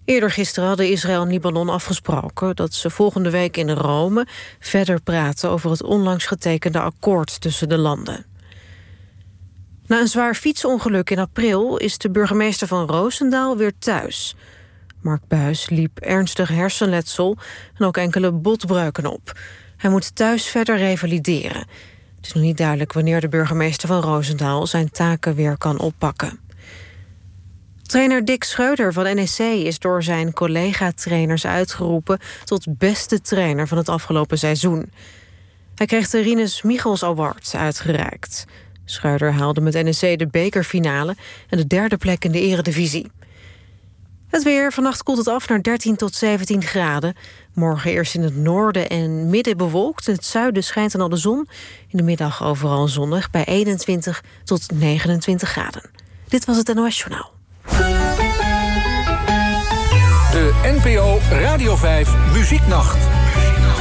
Eerder gisteren hadden Israël en Libanon afgesproken dat ze volgende week in Rome verder praten over het onlangs getekende akkoord tussen de landen. Na een zwaar fietsongeluk in april is de burgemeester van Roosendaal weer thuis. Mark Buijs liep ernstig hersenletsel en ook enkele botbreuken op. Hij moet thuis verder revalideren. Het is nog niet duidelijk wanneer de burgemeester van Roosendaal zijn taken weer kan oppakken. Trainer Dick Schreuder van NEC is door zijn collega-trainers uitgeroepen tot beste trainer van het afgelopen seizoen. Hij kreeg de Rinus Michels Award uitgereikt. Schreuder haalde met NEC de bekerfinale en de derde plek in de eredivisie. Het weer, vannacht koelt het af naar 13 tot 17 graden. Morgen eerst in het noorden en midden bewolkt. In het zuiden schijnt dan al de zon. In de middag overal zonnig bij 21 tot 29 graden. Dit was het NOS Journaal. De NPO Radio 5 Muzieknacht.